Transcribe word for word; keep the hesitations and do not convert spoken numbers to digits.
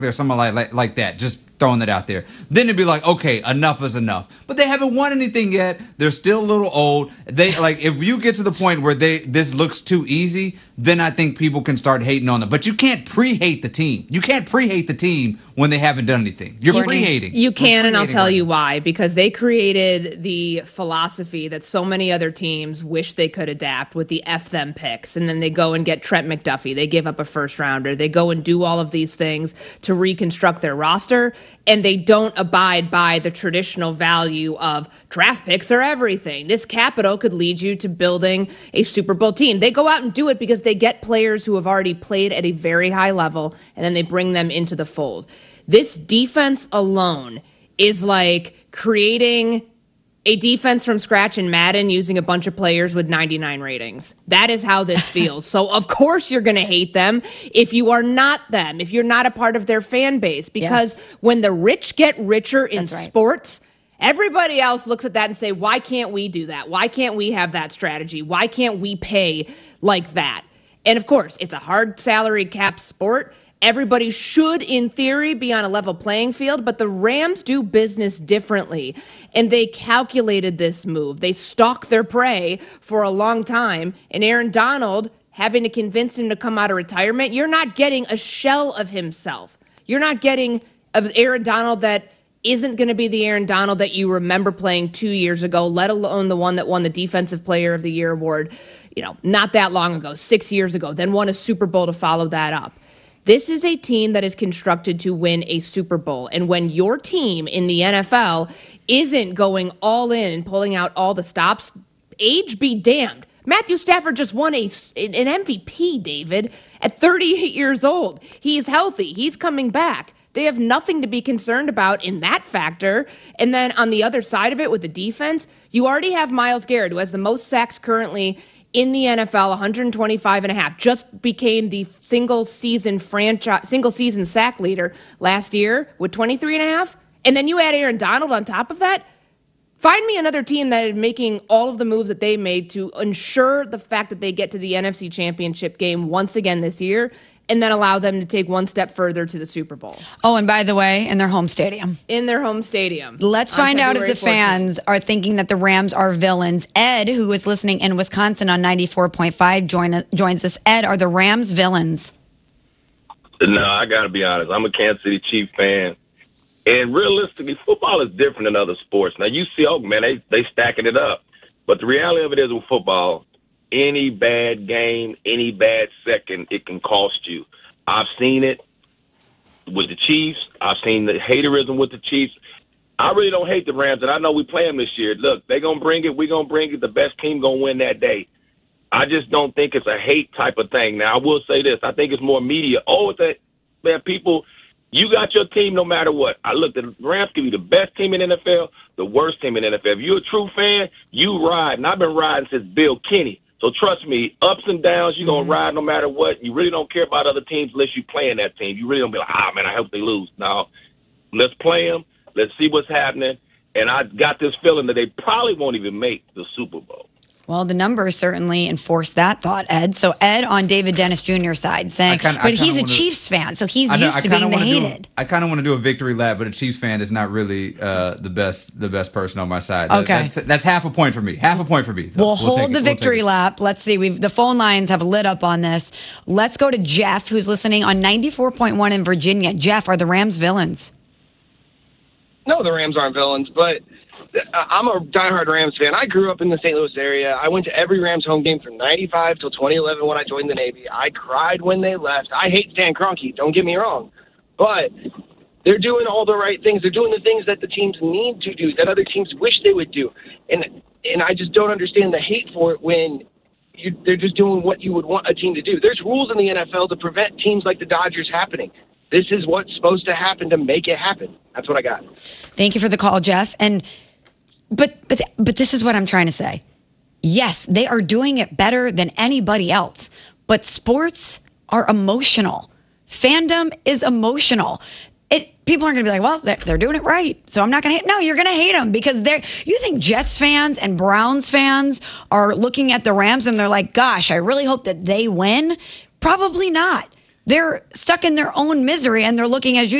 or something like, like like that. Just throwing that out there. Then it'd be like, okay, enough is enough. But they haven't won anything yet. They're still a little old. They like if you get to the point where they this looks too easy, then I think people can start hating on them. But you can't pre-hate the team. You can't pre-hate the team when they haven't done anything. You're you, pre-hating. You can, and I'll tell right you now. why. Because they created the philosophy that so many other teams wish they could adapt with the F them picks. And then they go and get Trent McDuffie. They give up a first rounder. They go and do all of these things to reconstruct their roster. And they don't abide by the traditional value of draft picks are everything. This capital could lead you to building a Super Bowl team. They go out and do it because they get players who have already played at a very high level, and then they bring them into the fold. This defense alone is like creating a defense from scratch in Madden using a bunch of players with ninety-nine ratings. That is how this feels. So, of course, you're going to hate them if you are not them, if you're not a part of their fan base. Because yes. when the rich get richer in right. sports, everybody else looks at that and say, why can't we do that? Why can't we have that strategy? Why can't we pay like that? And, of course, it's a hard salary cap sport. Everybody should, in theory, be on a level playing field, but the Rams do business differently, and they calculated this move. They stalked their prey for a long time, and Aaron Donald, having to convince him to come out of retirement, you're not getting a shell of himself. You're not getting an Aaron Donald that isn't going to be the Aaron Donald that you remember playing two years ago, let alone the one that won the Defensive Player of the Year award, you know, not that long ago, six years ago, then won a Super Bowl to follow that up. This is a team that is constructed to win a Super Bowl. And when your team in the N F L isn't going all in and pulling out all the stops, age be damned. Matthew Stafford just won a, an M V P, David, at thirty-eight years old. He's healthy. He's coming back. They have nothing to be concerned about in that factor. And then on the other side of it with the defense, you already have Myles Garrett, who has the most sacks currently in the N F L, one hundred twenty-five and a half, just became the single season franchise, single season sack leader last year with twenty-three and a half. And then you add Aaron Donald on top of that. Find me another team that is making all of the moves that they made to ensure the fact that they get to the N F C Championship game once again this year, and then allow them to take one step further to the Super Bowl. Oh, and by the way, in their home stadium. In their home stadium. Let's find out if the fans are thinking that the Rams are villains. Ed, who is listening in Wisconsin on ninety-four point five, join, joins us. Ed, are the Rams villains? No, I got to be honest. I'm a Kansas City Chiefs fan. And realistically, football is different than other sports. Now, you see, oh, man, they, they stacking it up. But the reality of it is with football, any bad game, any bad second, it can cost you. I've seen it with the Chiefs. I've seen the haterism with the Chiefs. I really don't hate the Rams, and I know we play them this year. Look, they're going to bring it. We're going to bring it. The best team going to win that day. I just don't think it's a hate type of thing. Now, I will say this. I think it's more media. Oh, it's a, man, people – you got your team no matter what. I looked at the Rams can be the best team in the N F L, the worst team in the N F L. If you're a true fan, you ride. And I've been riding since Bill Kenny. So trust me, ups and downs, you're going to ride no matter what. You really don't care about other teams unless you play in that team. You really don't be like, ah, man, I hope they lose. No, let's play them. Let's see what's happening. And I got this feeling that they probably won't even make the Super Bowl. Well, the numbers certainly enforce that thought, Ed. So Ed on David Dennis Junior's side saying, kinda, but he's a Chiefs fan, so he's know, used to being the hated. Do, I kind of want to do a victory lap, but a Chiefs fan is not really uh, the best the best person on my side. Okay. That, that's, that's half a point for me. Half a point for me. We'll, we'll hold the we'll victory lap. Let's see. We've, the phone lines have lit up on this. Let's go to Jeff, who's listening on ninety-four point one in Virginia. Jeff, are the Rams villains? No, the Rams aren't villains, but I'm a diehard Rams fan. I grew up in the Saint Louis area. I went to every Rams home game from ninety-five till twenty eleven when I joined the Navy. I cried when they left. I hate Stan Kroenke, don't get me wrong. But they're doing all the right things. They're doing the things that the teams need to do, that other teams wish they would do. And and I just don't understand the hate for it when you, they're just doing what you would want a team to do. There's rules in the N F L to prevent teams like the Dodgers happening. This is what's supposed to happen to make it happen. That's what I got. Thank you for the call, Jeff. And But but but this is what I'm trying to say. Yes, they are doing it better than anybody else. But sports are emotional. Fandom is emotional. It people aren't going to be like, well, they're, they're doing it right, so I'm not going to hate. No, you're going to hate them because they're. You think Jets fans and Browns fans are looking at the Rams and they're like, gosh, I really hope that they win? Probably not. they're stuck in their own misery and they're looking, as you